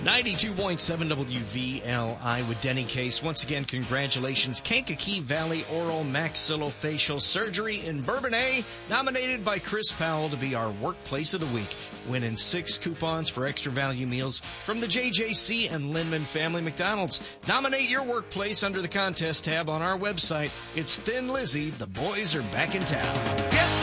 92.7 WVLI with Denny Case. Once again, congratulations. Kankakee Valley Oral Maxillofacial Surgery in Bourbonnais, nominated by Chris Powell to be our Workplace of the Week, winning 6 coupons for extra value meals from the JJC and Lindman Family McDonald's. Nominate your workplace under the contest tab on our website. It's Thin Lizzy. The boys are back in town. Yes,